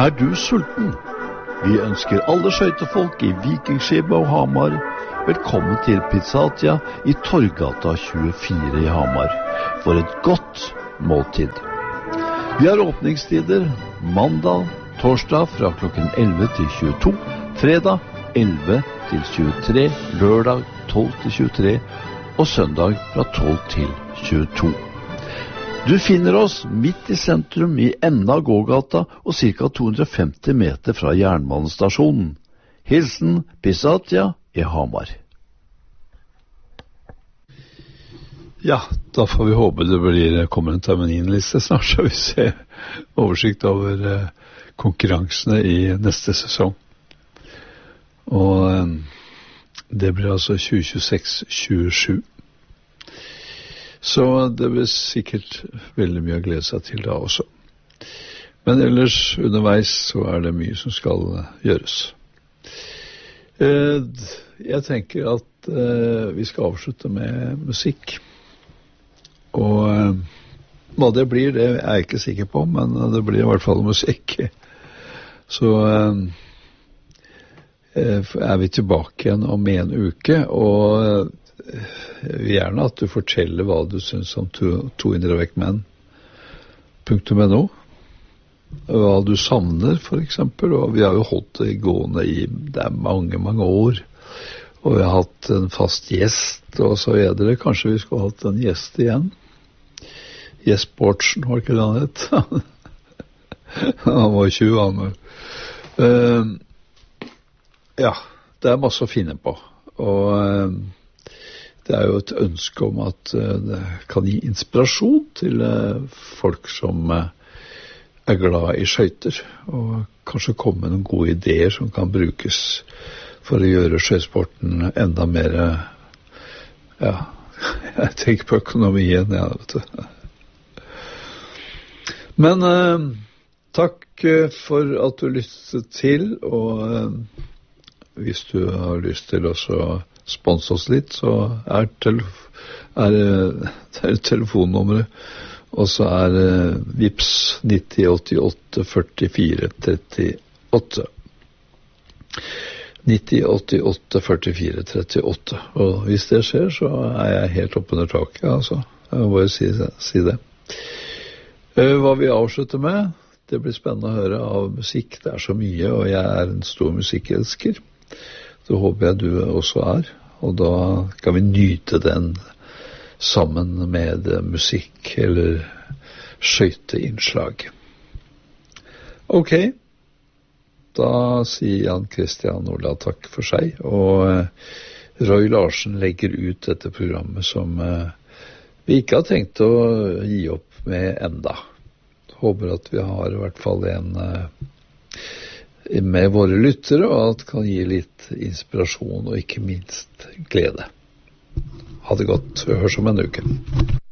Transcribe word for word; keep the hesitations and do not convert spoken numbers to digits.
Er du sulten? Vi ønsker alle skøytefolk i Vikingskipet og Hamar velkommen til Pizzatia i Torggata tjuefire i Hamar for et godt måltid. Vi har åpningstider mandag, torsdag fra klokken elleve til tjueto, fredag elleve til tjuetre, lørdag tolv til tjuetre og søndag fra tolv til tjueto. Du finner oss midt i sentrum i enden av gågata og ca. to hundre og femti meter fra jernbanestasjonen. Hilsen Pizzatia i Hamar. Ja, da får vi håpe det blir kommer en termininliste snart, så vi ser oversikt over eh, konkurransene i neste sesong. Og eh, det blir altså tjue tjueseks tjuesju. Så det blir sikkert veldig mye å glede seg til da også. Men ellers underveis så er det mye som skal gjøres. Eh, jeg tenker at eh, vi skal avslutte med musikk. Og eh, hva det blir, det er jeg ikke sikker på, men det blir i hvert fall musikk. Så eh, er vi tilbake igjen om en uke, og jeg vil gjerne at du forteller hva du synes om to, to indre vekk menn punktum no, hva du savner for eksempel, og vi har jo holdt det gående i det er mange, mange år, og vi har hatt en fast gjest og så videre. Kanskje vi skulle hatt en gjest igjen. Gjest Bortsen, var ikke det han het? Han var tjue, han. Uh, ja, det er masse å finne på, og uh, det er jo et ønske om at uh, det kan gi inspirasjon til uh, folk som uh, er glad i skøyter, og kanskje komme med noen gode ideer som kan brukes for å gjøre skøytesporten enda mer, uh, ja, jeg tenker på økonomien, ja, vet du. Men uh, takk uh, for at du lyttet til, og uh, hvis du har lyst til å sponse oss litt, så er, telef- er det telefonnummeret, og så er uh, Vips nitti åttiåtte førtifire trettiåtte. nitti åttiåtte førtifire trettiåtte. Og hvis det skjer, så er jeg helt oppe under taket, altså. Jeg må bare si, si det. Uh, hva vi avslutter med, det blir spennende å høre av musikk. Det er så mye, og jeg er en stor musikkelsker. Det håper jeg du også er, og da kan vi nyte den sammen med musikk eller skøyteinnslag. Ok, da sier Jan Christian Ola takk for seg, og Roy Larsen legger ut dette programmet som vi ikke har tenkt å gi opp med enda. Håper at vi har i hvert fall en med våre lyttere, og at det kan gi litt inspirasjon og ikke minst glede. Ha det godt. Vi høres om en uke.